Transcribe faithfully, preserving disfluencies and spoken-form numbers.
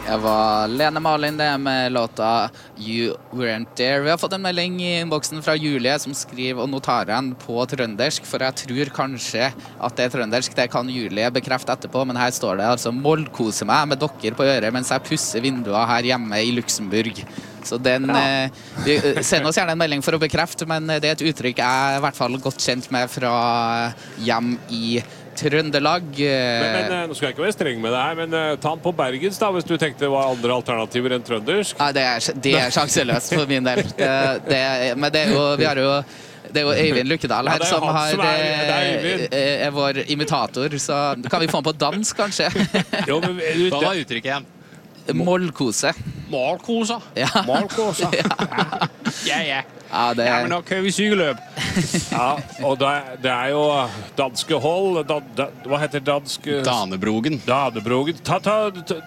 Det var Lene Marlin det med låta You Weren't There. Vi har fått en melding i innboksen fra Julie som skriver, og nå tar jeg den på trøndersk, for jeg tror kanskje at det er trøndersk. Det kan Julie bekrefte etterpå, men her står det altså «Mollkose meg med dere på øret mens jeg pusser vinduer her hjemme i Luxemburg». Så den, ja. eh, send oss gjerne en melding for å bekrefte, men det er et uttrykk jeg er i hvert fall godt kjent med fra hjem i Trøndelag. Men, men nå skal jeg ikke være streng med det her, men uh, ta den på Bergens da, hvis du tenkte det var andre alternativer enn trøndersk. Ja, det er, det er sjanseløst for min del. Det, det, men det er jo, vi har jo det er jo Øyvind Lukkedal her, ja, som, har, som er, er, er vår imitator, så kan vi få han på dans, kanskje? Jo, men, du, Hva var uttrykket igjen? Mollkose. Mollkose? Ja. Mollkose? Ja, ja. Ja, det... ja, men da kører vi sykeløp. Ja, og det, det er jo danske hold, da, da, hva heter dansk? Danebrogen. Danebrogen. Ta, ta, ta,